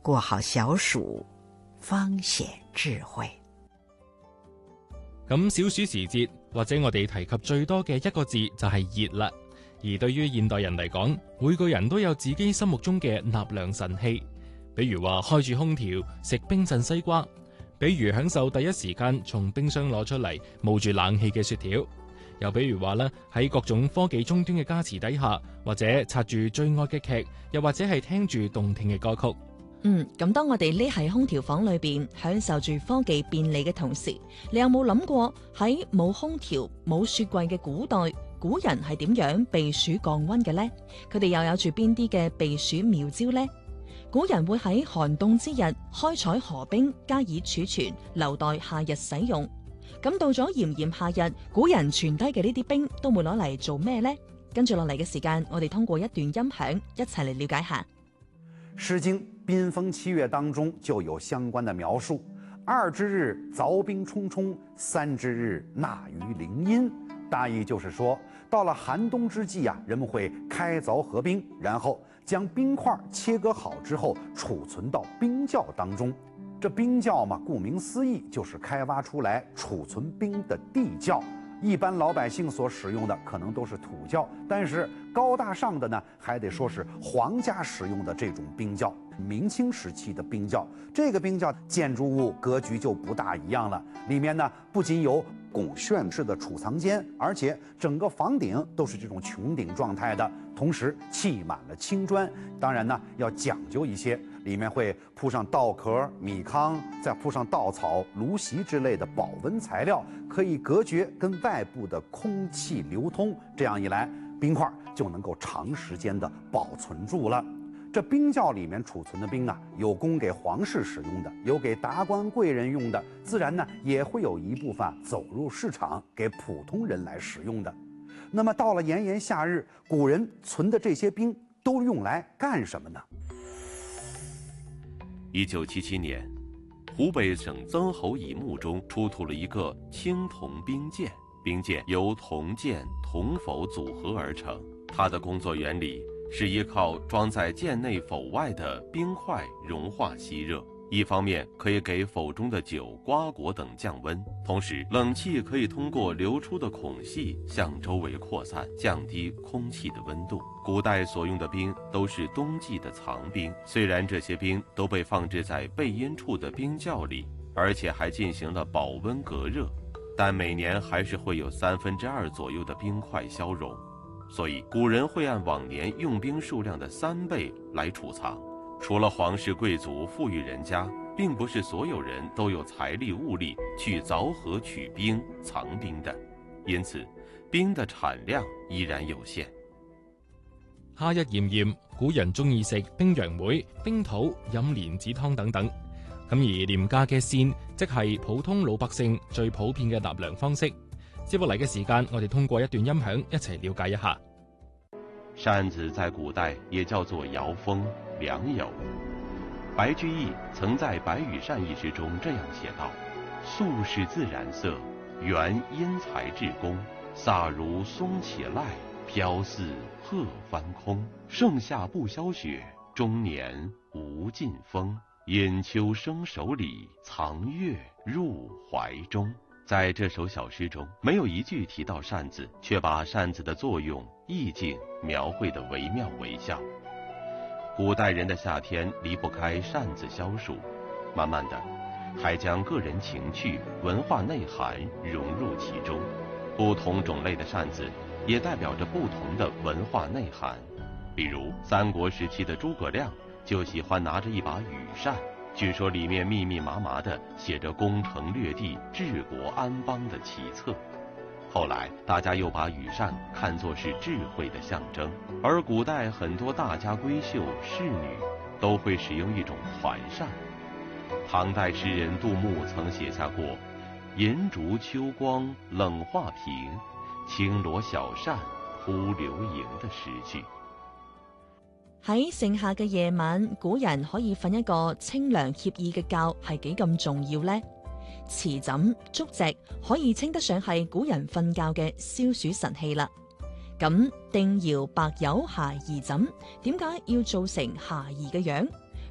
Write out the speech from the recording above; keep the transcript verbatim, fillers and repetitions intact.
過好小暑，方顯智慧。 咁小暑時節，或者我哋提及最多嘅一個字就係熱啦。而對於現代人嚟講，每個人都有自己心目中嘅納涼神器，比如話開住空調食冰鎮西瓜，比如享受第一時間從冰箱攞出嚟冒住冷氣嘅雪條，又比如話咧喺各種科技終端嘅加持底下，或者刷住最愛嘅劇，又或者係聽住動聽嘅歌曲。 嗯，咁當我哋匿喺空調房裏邊享受住科技便利嘅同時，你有冇諗過喺冇空調冇雪櫃嘅古代，古人係點樣避暑降溫嘅呢？佢哋又有住邊啲嘅避暑妙招呢？古人會喺寒凍之日開採河冰加以儲存，留待夏日使用。咁到咗炎炎夏日，古人存低嘅呢啲冰都會攞嚟做咩呢？跟住落嚟嘅時間，我哋通過一段音響一齊嚟了解下。 《詩經·賓封七月》當中就有相關的描述：二之日鑿冰沖沖，三之日納於凌陰。大意就是說，到了寒冬之際啊，人們會開鑿河冰，然後將冰塊切割好之後儲存到冰窖當中。這冰窖嘛，顧名思義就是開挖出來儲存冰的地窖。一般老百姓所使用的可能都是土窖，但是高大上的呢，還得說是皇家使用的這種冰窖。明清時期的冰窖，這個冰窖建築物格局就不大一樣了，裡面呢不僅有拱券式的儲藏間，而且整個房頂都是這種穹頂狀態的，同時砌滿了青磚。當然呢要講究一些，裡面會鋪上稻殼、米糠，再鋪上稻草、蘆席之類的保溫材料，可以隔絕跟外部的空氣流通。這樣一來，冰塊就能夠長時間的保存住了。這冰窖裡面儲存的冰啊，有供給皇室使用的，有給達官貴人用的，自然呢也會有一部分走入市場給普通人來使用的。那麼到了炎炎夏日，古人存的這些冰都用來幹什麼呢？ 一九七七年，湖北省曾侯乙墓中出土了一個青銅冰鑑，冰鑑由銅劍、銅否組合而成，它的工作原理是依靠裝在劍內否外的冰塊融化吸熱，一方面可以給否中的酒、瓜果等降溫，同時冷氣可以通過流出的孔隙向周圍擴散，降低空氣的溫度。古代所用的冰都是冬季的藏冰，雖然這些冰都被放置在背陰處的冰窖裡，而且還進行了保溫隔熱，但每年還是會有三分之二左右的冰塊消融。所以古人會按往年用冰數量的三倍來儲藏。除了皇室貴族富裕人家，並不是所有人都有財力物力去鑿河取冰藏冰的，因此冰的產量依然有限。 夏日炎炎，古人中意食冰楊梅、冰桃、飲蓮子湯等等。咁而廉價嘅扇，即係普通老百姓最普遍嘅納涼方式。接落嚟嘅時間，我哋通過一段音響一齊了解一下。 扇子在古代也叫做搖風、涼友。白居易曾在《白羽扇》一詩中這樣寫道：素是自然色，原因材質工，飒如松起賴，飄似鶴翻空。盛夏不消雪，終年無盡風。引秋生手裡，藏月入懷中。在這首小詩中，沒有一句提到扇子，卻把扇子的作用、意境描繪得惟妙惟肖。古代人的夏天離不開扇子消暑，慢慢的，還將個人情趣、文化內涵融入其中。不同種類的扇子，也代表着不同的文化內涵。比如三國時期的諸葛亮就喜歡拿着一把羽扇，據說裡面密密麻麻的寫着攻城略地、治國安邦的奇策。後來大家又把羽扇看作是智慧的象徵，而古代很多大家閨秀、仕女都會使用一種團扇。唐代詩人杜牧曾寫下過“銀燭秋光冷畫屏，輕羅小扇撲流螢”的詩句。 喺盛夏嘅夜晚，古人可以瞓一個清涼愜意嘅覺，係幾咁重要呢？瓷枕、竹席可以稱得上係古人瞓覺嘅消暑神器啦。咁定窯白釉孩兒枕點解要做成孩兒嘅樣？